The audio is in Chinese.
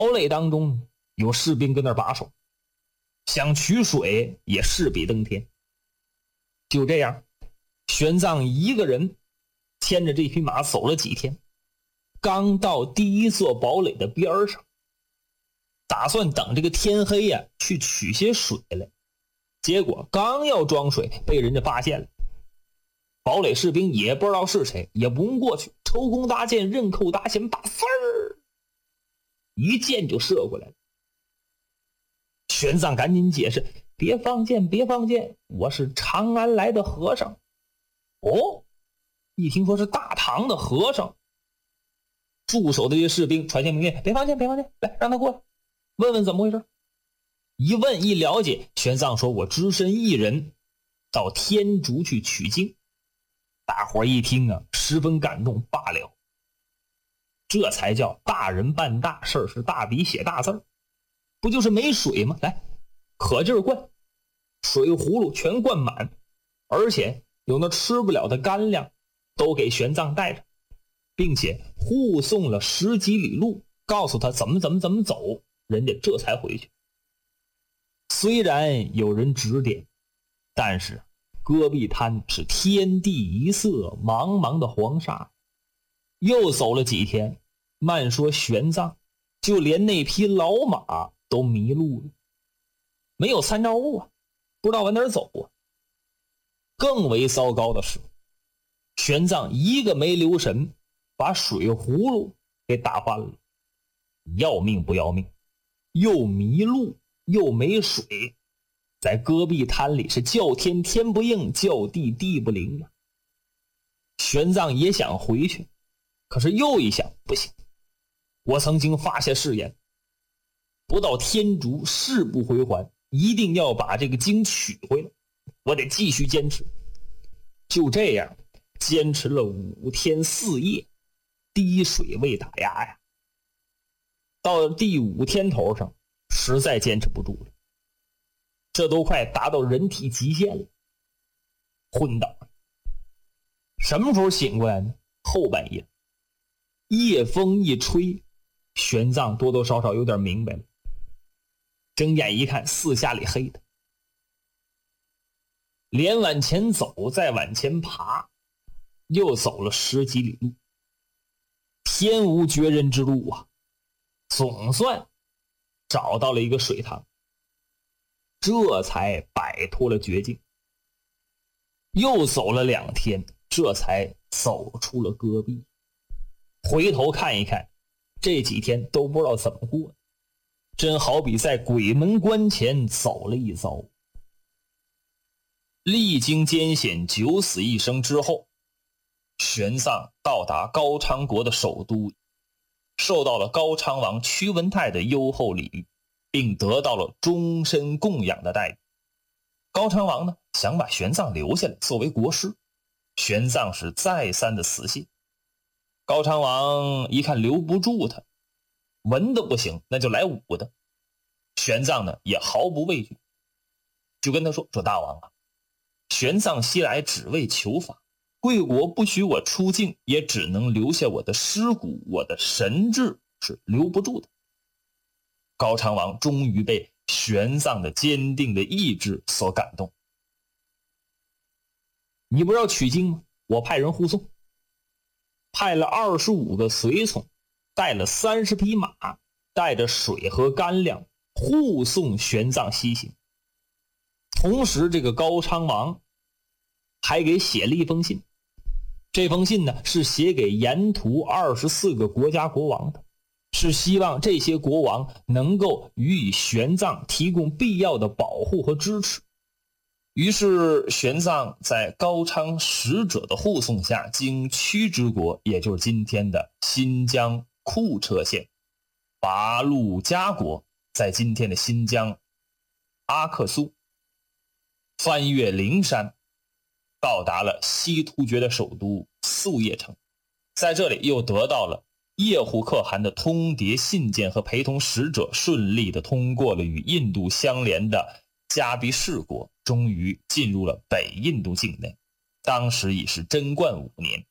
垒当中有士兵跟那儿把守，想取水也势比登天。就这样，玄奘一个人牵着这匹马走了几天，刚到第一座堡垒的边上，打算等这个天黑呀，去取些水来。结果刚要装水，被人家发现了。堡垒士兵也不知道是谁，也不用过去，抽弓搭箭，刃扣搭弦，把丝儿一箭就射过来了。玄奘赶紧解释：“别放箭，别放箭，我是长安来的和尚。”哦，一听说是大唐的和尚，驻守的这些士兵传下命令：“别放箭，别放箭，来，让他过来，问问怎么回事。”一问一了解，玄奘说：“我只身一人到天竺去取经。”大伙一听啊，十分感动。罢了，这才叫大人办大事，是大笔写大字，不就是没水吗？来，可劲儿灌，水葫芦全灌满，而且有那吃不了的干粮都给玄奘带着，并且护送了10几里路，告诉他怎么走，人家这才回去。虽然有人指点，但是戈壁滩是天地一色，茫茫的黄沙。又走了几天，慢说玄奘，就连那匹老马都迷路了，没有参照物啊，不知道往哪儿走啊。更为糟糕的是，玄奘一个没留神，把水葫芦给打翻了。要命不要命，又迷路又没水，在戈壁滩里是叫天天不应，叫地地不灵啊。玄奘也想回去，可是又一想，不行，我曾经发下誓言，不到天竺誓不回还，一定要把这个经取回来，我得继续坚持。就这样坚持了5天4夜，滴水未打压呀。到了第5天头上，实在坚持不住了，这都快达到人体极限了，昏倒了。什么时候醒过来呢？后半夜，夜风一吹，玄奘多多少少有点明白了。睁眼一看，四下里黑的，连往前走，再往前爬，又走了10几里路，天无绝人之路啊！总算找到了一个水塘，这才摆脱了绝境。又走了2天，这才走出了戈壁。回头看一看，这几天都不知道怎么过的，真好比在鬼门关前走了一遭。历经艰险，九死一生之后，玄奘到达高昌国的首都，受到了高昌王屈文泰的优厚礼遇，并得到了终身供养的待遇。高昌王呢，想把玄奘留下来作为国师，玄奘是再三的死谢。高昌王一看留不住他，文的不行，那就来武的。玄奘呢也毫不畏惧，就跟他说大王啊，玄奘西来只为求法，贵国不许我出境，也只能留下我的尸骨，我的神志是留不住的。高昌王终于被玄奘的坚定的意志所感动。你不是要取经吗？我派人护送，派了25个随从，带了30匹马，带着水和干粮，护送玄奘西行。同时这个高昌王还给写了一封信，这封信呢是写给沿途24个国家国王的，是希望这些国王能够予以玄奘提供必要的保护和支持。于是玄奘在高昌使者的护送下，经屈之国，也就是今天的新疆库车县，拔陆加国，在今天的新疆阿克苏，翻越灵山，到达了西突厥的首都宿叶城。在这里又得到了叶护可汗的通牒信件和陪同使者，顺利的通过了与印度相连的加比士国，终于进入了北印度境内。当时已是贞观5年。